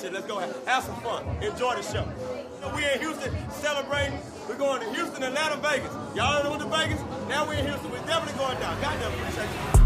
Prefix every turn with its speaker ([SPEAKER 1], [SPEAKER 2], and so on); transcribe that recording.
[SPEAKER 1] shit. Let's go have some fun. Enjoy the show. We in Houston celebrating. We're going to Houston, Atlanta, Vegas. Y'all know what the Vegas? Now we in Houston. We're definitely going down. Goddamn, appreciate you.